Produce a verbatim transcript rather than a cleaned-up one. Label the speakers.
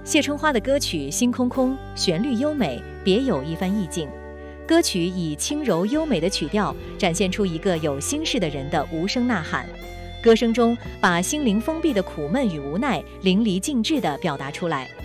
Speaker 1: 谢春花的歌曲《心空空》旋律优美，别有一番意境。歌曲以轻柔优美的曲调，展现出一个有心事的人的无声呐喊。歌声中把心灵封闭的苦闷与无奈淋漓尽致地表达出来。